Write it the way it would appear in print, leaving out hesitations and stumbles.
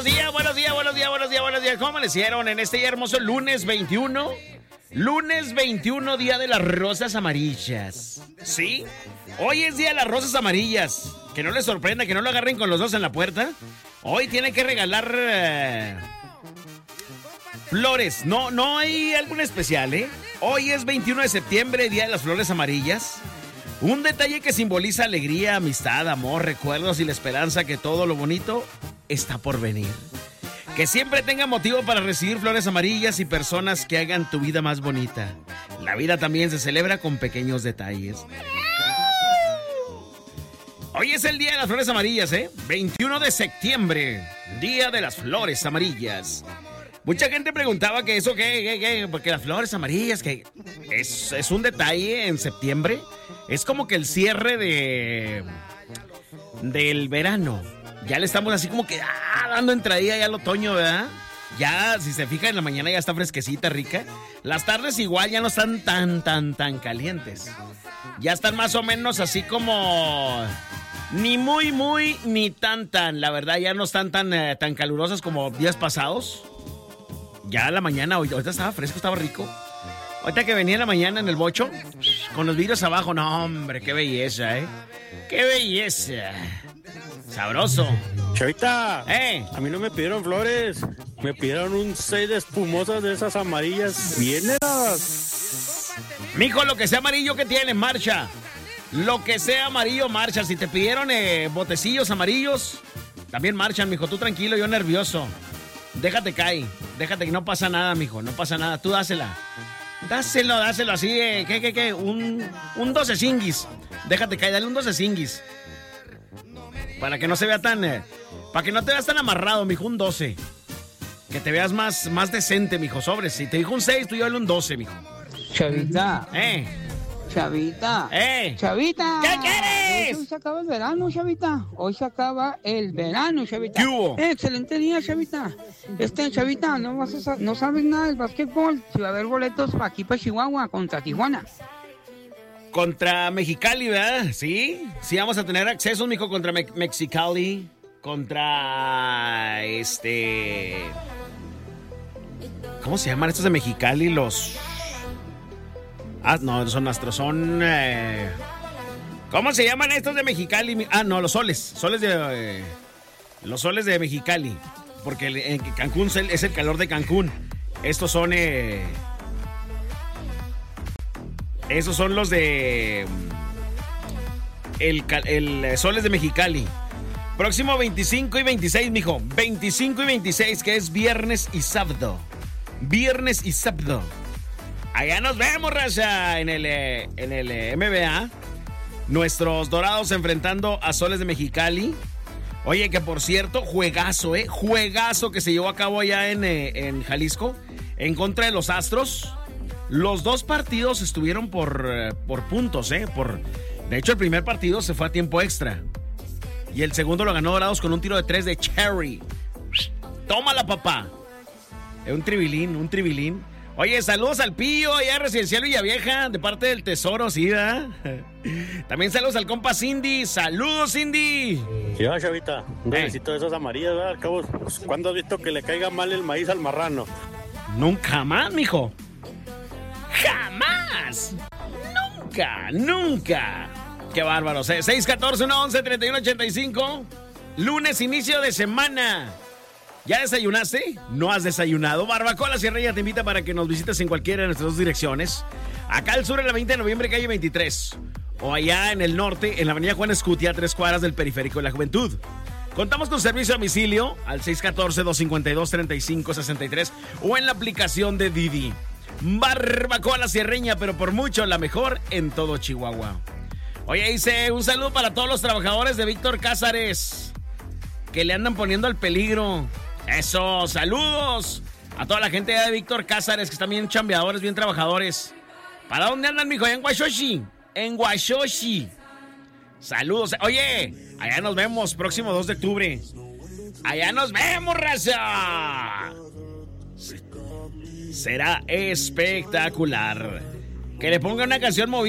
días. ¿Cómo le hicieron en este hermoso lunes 21? Lunes 21, día de las rosas amarillas. ¿Sí? Hoy es día de las rosas amarillas. Que no les sorprenda, que no lo agarren con los dos en la puerta. Hoy tienen que regalar flores. No hay algo especial, ¿eh? Hoy es 21 de septiembre, día de las flores amarillas. Un detalle que simboliza alegría, amistad, amor, recuerdos y la esperanza que todo lo bonito está por venir. Que siempre tenga motivo para recibir flores amarillas y personas que hagan tu vida más bonita. La vida también se celebra con pequeños detalles. Hoy es el día de las flores amarillas, 21 de septiembre, día de las flores amarillas. Mucha gente preguntaba que eso, ¿qué? Porque las flores amarillas, que es un detalle en septiembre. Es como que el cierre del verano. Ya le estamos así como que dando entradilla ya al otoño, ¿verdad? Ya, si se fija, en la mañana ya está fresquecita, rica. Las tardes igual ya no están tan calientes. Ya están más o menos así como... Ni muy, ni tan. La verdad, ya no están tan calurosas como días pasados. Ya la mañana, ahorita estaba fresco, estaba rico. Ahorita que venía en la mañana en el bocho, con los vidrios abajo, no, hombre, qué belleza, ¡Qué belleza! Sabroso. Chavita, a mí no me pidieron flores, me pidieron un 6 de espumosas de esas amarillas bien heladas. Mijo, lo que sea amarillo que tiene, marcha. Lo que sea amarillo, marcha. Si te pidieron botecillos amarillos, también marchan, mijo. Tú tranquilo, yo nervioso. Déjate caer, déjate que no pasa nada, mijo, no pasa nada. Tú dásela. Dáselo así, ¿qué? Un 12 cinguis. Déjate caer, dale un 12 cinguis. Para que no se vea para que no te veas tan amarrado, mijo, un 12. Que te veas más decente, mijo, sobres. Si te dijo un 6, tú dale un 12, mijo. Chavita. Chavita. Chavita. ¿Qué quieres? Hoy se acaba el verano, Chavita. Hoy se acaba el verano, Chavita. ¿Qué hubo? Excelente día, Chavita. Chavita, no sabes nada del básquetbol. Si va a haber boletos para aquí, para Chihuahua, contra Tijuana. Contra Mexicali, ¿verdad? Sí, vamos a tener acceso, mijo, contra Mexicali. Contra ¿cómo se llaman estos de Mexicali? Los... no, son astros, son... ¿Cómo se llaman estos de Mexicali? No, los soles. Los soles de Mexicali. Porque en Cancún es el calor de Cancún. Estos son... esos son los de... El soles de Mexicali. Próximo 25 y 26, mijo. 25 y 26, que es viernes y sábado. Viernes y sábado. Allá nos vemos, raza, en el NBA. Nuestros Dorados enfrentando a Soles de Mexicali. Oye, que por cierto, juegazo, juegazo que se llevó a cabo allá en Jalisco, en contra de los Astros. Los dos partidos estuvieron por puntos, de hecho, el primer partido se fue a tiempo extra. Y el segundo lo ganó Dorados con un tiro de 3 de Cherry. ¡Tómala, papá! Un tribilín. Oye, saludos al Pillo, allá Residencial Villavieja, de parte del Tesoro, ¿sí, verdad? También saludos al compa Cindy. ¡Saludos, Cindy! Ya, Chavita, un besito de esas amarillas, ¿verdad? Al cabo, pues, ¿cuándo has visto que le caiga mal el maíz al marrano? Nunca más, mijo. ¡Jamás! ¡Nunca! ¡Qué bárbaro! 614-111-3185. Lunes, inicio de semana. ¿Ya desayunaste? ¿No has desayunado? Barbacoa La Sierreña te invita para que nos visites en cualquiera de nuestras dos direcciones. Acá al sur, en la 20 de noviembre, calle 23. O allá en el norte, en la avenida Juan Escutia, a 3 cuadras del Periférico de la Juventud. Contamos con servicio a domicilio al 614-252-3563 o en la aplicación de Didi. Barbacoa La Sierreña, pero por mucho la mejor en todo Chihuahua. Oye, dice un saludo para todos los trabajadores de Víctor Cázares que le andan poniendo al peligro. Eso, saludos a toda la gente de Víctor Cázares que están bien chambeadores, bien trabajadores. ¿Para dónde andan, mijo? En Huachochi. Saludos. Oye, allá nos vemos próximo 2 de octubre. Allá nos vemos, raza. Será espectacular. Que le ponga una canción movida.